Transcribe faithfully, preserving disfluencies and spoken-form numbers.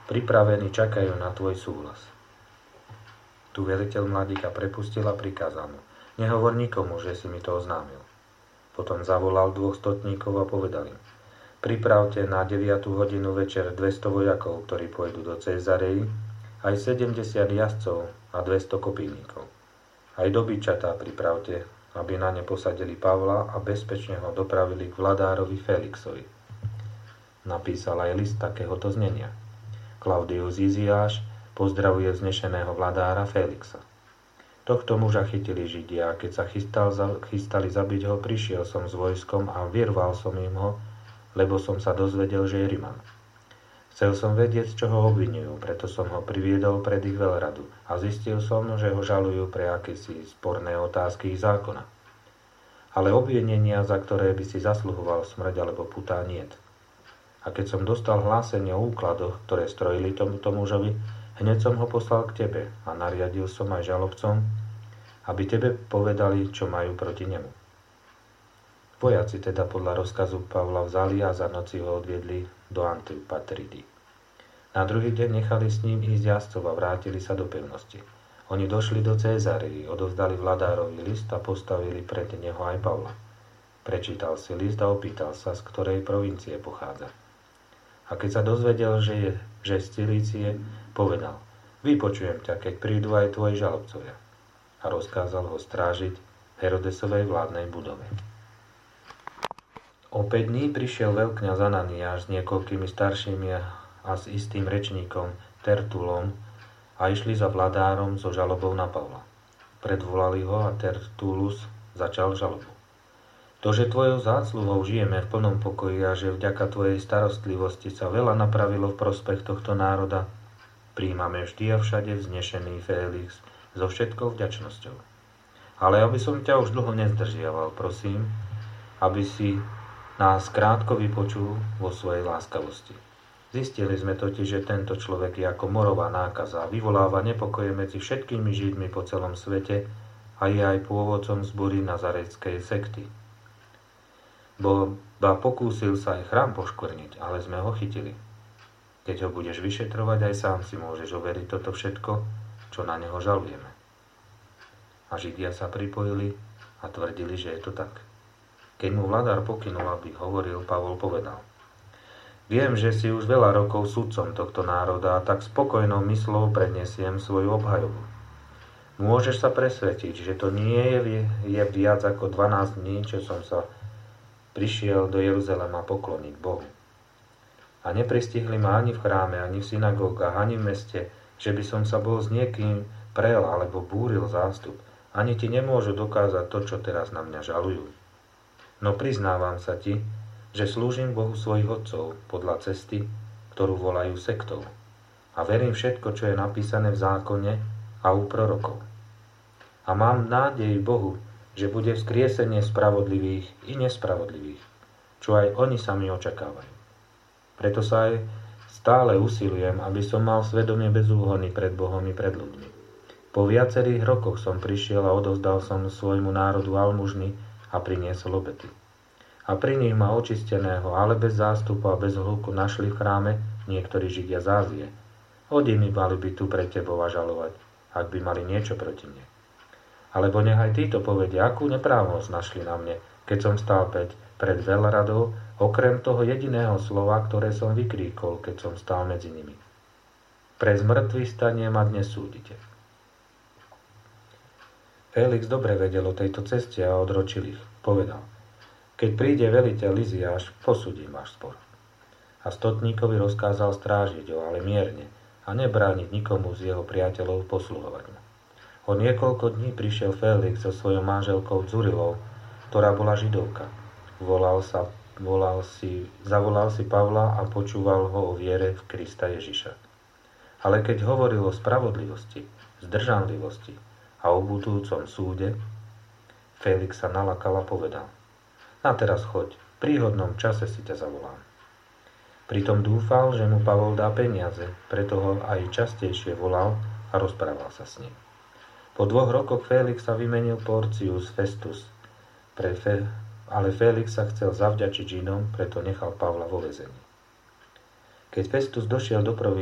pripravení čakajú na tvoj súhlas. Tu veliteľ mladíka prepustil a prikázal mu: nehovor nikomu, že si mi to oznámil. Potom zavolal dvoch stotníkov a povedal im: pripravte na deviatu hodinu večer dvesto vojakov, ktorí pôjdu do Cézarei, aj sedemdesiat jazdcov a dvesto kopínikov. Aj dobyčatá pripravte, aby na ne posadili Pavla a bezpečne ho dopravili k vladárovi Felixovi. Napísal aj list takéhoto znenia: Klaudius Iziáš pozdravuje vznešeného vladára Felixa. Tohto muža chytili Židia a keď sa chystal, chystali zabiť ho, prišiel som s vojskom a vyrval som im ho, lebo som sa dozvedel, že je Riman. Chcel som vedieť, čo ho obvinujú, preto som ho priviedol pred ich veľradu a zistil som, že ho žalujú pre akési sporné otázky ich zákona. Ale obvinenia, za ktoré by si zasluhoval smrť alebo putá, niet. A keď som dostal hlásenie o úkladoch, ktoré strojili tomuto mužovi, hneď som ho poslal k tebe a nariadil som aj žalobcom, aby tebe povedali, čo majú proti nemu. Vojaci teda podľa rozkazu Pavla vzali a za noci ho odviedli do Antipatridy. Na druhý deň nechali s ním ísť jazdcov a vrátili sa do pevnosti. Oni došli do Cézarei, odovzdali vladárovi list a postavili pred neho aj Pavla. Prečítal si list a opýtal sa, z ktorej provincie pochádza. A keď sa dozvedel, že je že z Cilície, povedal: vypočujem ťa, keď prídu aj tvoji žalobcovia. A rozkázal ho strážiť v Herodesovej vládnej budove. O päť dní prišiel veľkňaz Ananiáš s niekoľkými staršími a s istým rečníkom Tertulom a išli za vladárom so žalobou na Pavla. Predvolali ho a Tertulus začal žalobu. To, že tvojou zásluhou žijeme v plnom pokoji a že vďaka tvojej starostlivosti sa veľa napravilo v prospech tohto národa, prijímame vždy a všade vznešený Félix so všetkou vďačnosťou. Ale aby som ťa už dlho nezdržiaval, prosím, aby si nás krátko vypočul vo svojej láskavosti. Zistili sme totiž, že tento človek je ako morová nákaza a vyvoláva nepokoje medzi všetkými Židmi po celom svete a je aj pôvodcom zbory nazareckej sekty. Bo ba pokúsil sa aj chrám poškvrniť, ale sme ho chytili. Keď ho budeš vyšetrovať, aj sám si môžeš overiť toto všetko, čo na neho žalujeme. A Židia sa pripojili a tvrdili, že je to tak. Keď mu vladár pokynul, aby hovoril, Pavol povedal: viem, že si už veľa rokov sudcom tohto národa a tak spokojnou myslou prednesiem svoju obhajobu. Môžeš sa presvedčiť, že to nie je, je viac ako dvanásť dní, čo som sa prišiel do Jeruzalema pokloniť Bohu. A nepristihli ma ani v chráme, ani v synagógach, ani v meste, že by som sa bol s niekým prel alebo búril zástup. Ani ti nemôžu dokázať to, čo teraz na mňa žalujú. No priznávam sa ti, že slúžim Bohu svojich otcov podľa cesty, ktorú volajú sektou. A verím všetko, čo je napísané v zákone a u prorokov. A mám nádej Bohu, že bude vzkriesenie spravodlivých i nespravodlivých, čo aj oni sami očakávajú. Preto sa aj stále usilujem, aby som mal svedomie bezúhonný pred Bohom i pred ľuďmi. Po viacerých rokoch som prišiel a odovzdal som svojmu národu almužny a priniesol obety. A pri nich ma očisteného, ale bez zástupu a bez hluku našli v chráme niektorí Židia z Ázie. Oni mi mali byť tu pred tebou a žalovať, ak by mali niečo proti mne. Alebo nech aj títo povedia, akú neprávosť našli na mne, keď som stál päť pred veľradou, okrem toho jediného slova, ktoré som vykríkol, keď som stál medzi nimi. Pre zmrtvých stanie ma dnes súdite. Felix dobre vedel o tejto ceste a odročil ich. Povedal: keď príde veliteľ Liziáš, posúdim váš spor. A stotníkovi rozkázal strážiť ho, ale mierne, a nebrániť nikomu z jeho priateľov posluhovať mu. O niekoľko dní prišiel Felix so svojou manželkou Zurilou, ktorá bola Židovka. Volal sa, volal si, zavolal si Pavla a počúval ho o viere v Krista Ježiša. Ale keď hovoril o spravodlivosti, zdržanlivosti a o budúcom súde, Felix sa nalakal a povedal: na teraz choď, v príhodnom čase si ťa zavolám. Pritom dúfal, že mu Pavol dá peniaze, preto ho aj častejšie volal a rozprával sa s ním. Po dvoch rokoch Felix sa vymenil Porcius Festus, pre Fe, ale Felix sa chcel zavďačiť Židom, preto nechal Pavla vo väzení. Keď Festus došiel do provincie,